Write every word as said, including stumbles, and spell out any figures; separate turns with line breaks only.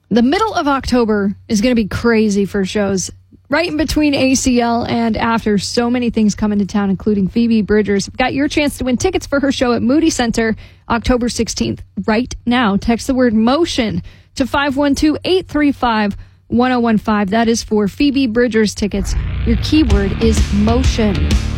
The middle of October is going to be crazy for shows. Right in between A C L and after, so many things come into town, including Phoebe Bridgers. Got your chance to win tickets for her show at Moody Center, October sixteenth. Right now, text the word MOTION to five one two, eight three five, one oh one five. That is for Phoebe Bridgers tickets. Your keyword is MOTION.